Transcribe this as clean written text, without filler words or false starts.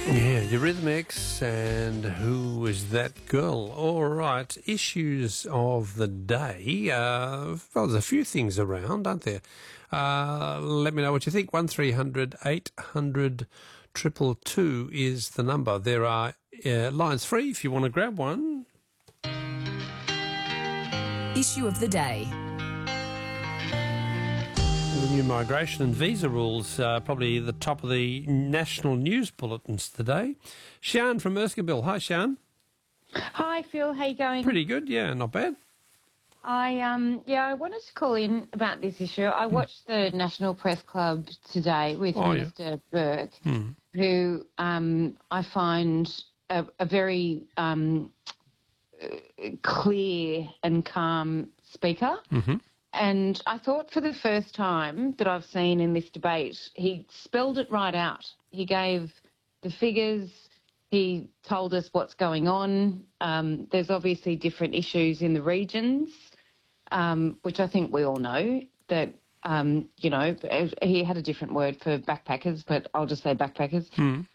Yeah, Eurythmics and Who Is That Girl? All right, issues of the day. Well, there's a few things around, aren't there? Let me know what you think. 1300 800 222 is the number. There are lines free if you want to grab one. Issue of the day. The new migration and visa rules probably the top of the national news bulletins today. Sian from Erskineville. Hi, Sian. Hi, Phil. How you going? Pretty good, yeah, not bad. I wanted to call in about this issue. I watched the National Press Club today with Minister Burke, who I find a very clear and calm speaker. Mm-hmm. And I thought for the first time that I've seen in this debate, he spelled it right out. He gave the figures. He told us what's going on. There's obviously different issues in the regions, which I think we all know that, he had a different word for backpackers, but I'll just say backpackers.